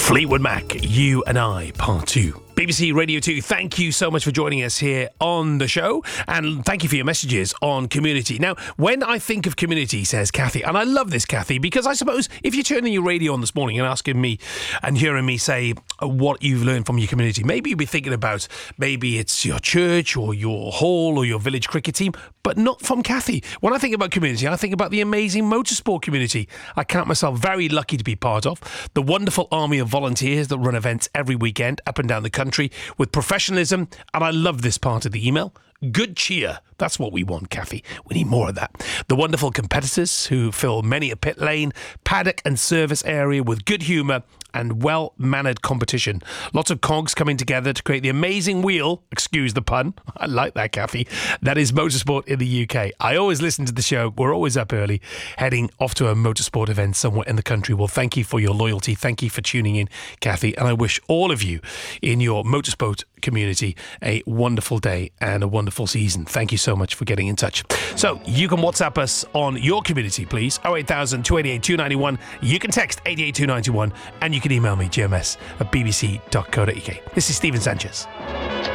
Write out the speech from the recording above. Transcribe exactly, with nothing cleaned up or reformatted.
Fleetwood Mac, You and I, Part two. B B C Radio two, thank you so much for joining us here on the show, and thank you for your messages on community. Now, when I think of community, says Kathy, and I love this, Kathy, because I suppose if you're turning your radio on this morning and asking me and hearing me say what you've learned from your community, maybe you'll be thinking about maybe it's your church or your hall or your village cricket team, but not from Kathy. When I think about community, I think about the amazing motorsport community I count myself very lucky to be part of, the wonderful army of volunteers that run events every weekend up and down the country with professionalism, and I love this part of the email. Good cheer. That's what we want, Kathy. We need more of that. The wonderful competitors who fill many a pit lane, paddock and service area with good humour and well-mannered competition. Lots of cogs coming together to create the amazing wheel, excuse the pun, I like that, Kathy, that is motorsport in the U K. I always listen to the show. We're always up early, heading off to a motorsport event somewhere in the country. Well, thank you for your loyalty. Thank you for tuning in, Kathy. And I wish all of you in your motorsport community a wonderful day and a wonderful season. Thank you so much for getting in touch. So you can WhatsApp us on your community, please. oh eight thousand, two eight eight, two nine one. You can text eight eight two nine one, and you can email me, G M S at b b c dot co dot u k. This is Stephen Sanchez.